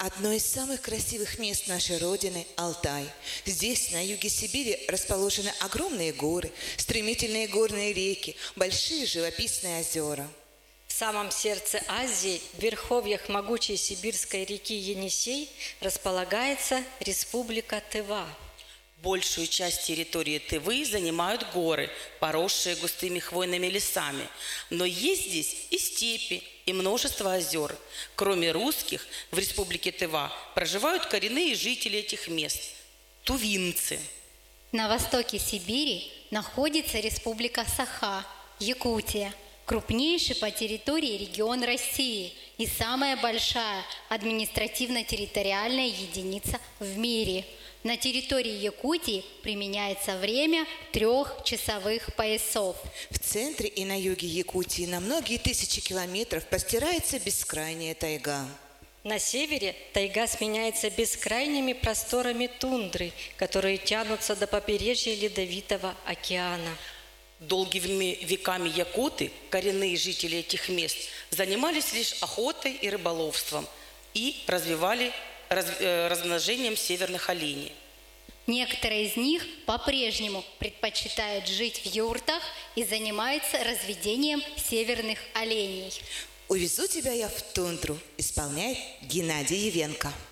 Одно из самых красивых мест нашей Родины – Алтай. Здесь, на юге Сибири, расположены огромные горы, стремительные горные реки, большие живописные озера. В самом сердце Азии, в верховьях могучей сибирской реки Енисей, располагается Республика Тыва. Большую часть территории Тывы занимают горы, поросшие густыми хвойными лесами. Но есть здесь и степи, и множество озер. Кроме русских, в республике Тыва проживают коренные жители этих мест – тувинцы. На востоке Сибири находится Республика Саха, Якутия, крупнейший по территории регион России и самая большая административно-территориальная единица в мире. На территории Якутии применяется время 3-часовых поясов. В центре и на юге Якутии на многие тысячи километров простирается бескрайняя тайга. На севере тайга сменяется бескрайними просторами тундры, которые тянутся до побережья Ледовитого океана. Долгими веками якуты, коренные жители этих мест, занимались лишь охотой и рыболовством и развивали размножением северных оленей. Некоторые из них по-прежнему предпочитают жить в юртах и занимаются разведением северных оленей. «Увезу тебя я в тундру» исполняет Геннадий Евенко.